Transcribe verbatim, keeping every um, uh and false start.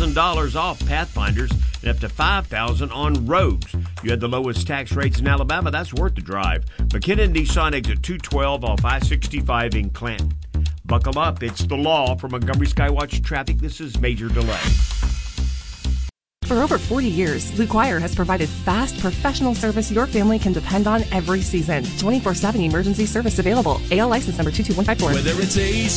thousand dollars off Pathfinders and up to five thousand dollars on Rogues. You had the lowest tax rates in Alabama. That's worth the drive. McKinnon Nissan exit two twelve off I sixty-five in Clanton. Buckle up. It's the law. For Montgomery Skywatch Traffic, this is Major Delay. For over forty years, Blue Choir has provided fast, professional service your family can depend on every season. twenty-four seven emergency service available. A L license number two two one five four. Whether it's A